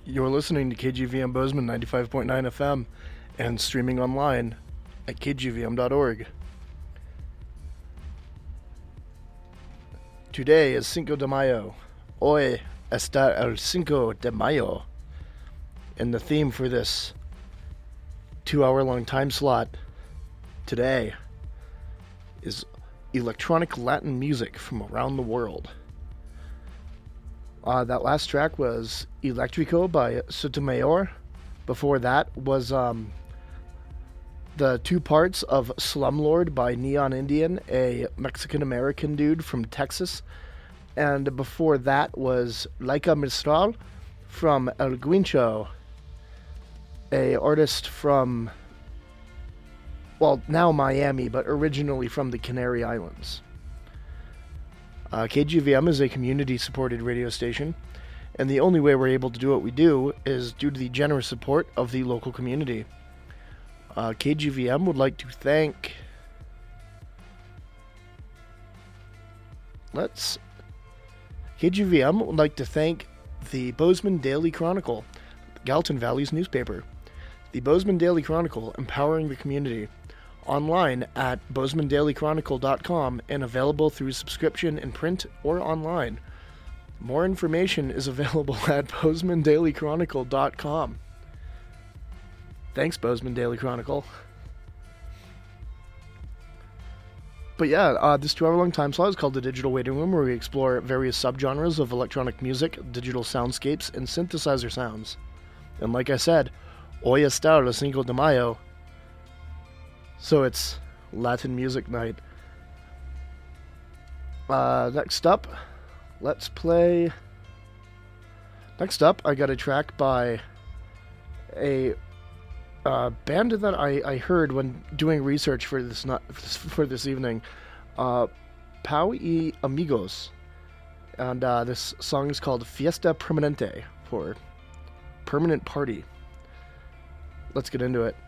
You're listening to KGVM Bozeman 95.9 FM and streaming online at kgvm.org. Today is Cinco de Mayo. Hoy está el Cinco de Mayo. And the theme for this 2-hour-long time slot today is electronic Latin music from around the world. That last track was Electrico by Sotomayor. Before that was the two parts of Slumlord by Neon Indian, a Mexican-American dude from Texas. And before that was Laika Mistral from El Guincho, a artist from, well, now Miami, but originally from the Canary Islands. KGVM is a community-supported radio station, and the only way we're able to do what we do is due to the generous support of the local community. KGVM would like to thank... KGVM would like to thank the Bozeman Daily Chronicle, Gallatin Valley's newspaper. The Bozeman Daily Chronicle, empowering the community. Online at bozemanDailyChronicle.com and available through subscription in print or online. More information is available at bozemanDailyChronicle.com. Thanks, Bozeman Daily Chronicle. But yeah, this 2-hour-long time slot is called The Digital Waiting Room, where we explore various subgenres of electronic music, digital soundscapes, and synthesizer sounds. And like I said, hoy está el Cinco de Mayo, so it's Latin music night. Next up, I got a track by a band that I heard when doing research for this evening, Pau y Amigos, and this song is called Fiesta Permanente, for permanent party. Let's get into it.